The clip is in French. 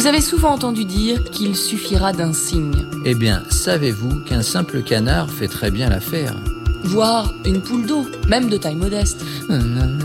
Vous avez souvent entendu dire qu'il suffira d'un signe. Eh bien, savez-vous qu'un simple canard fait très bien l'affaire ? Voire une poule d'eau, même de taille modeste.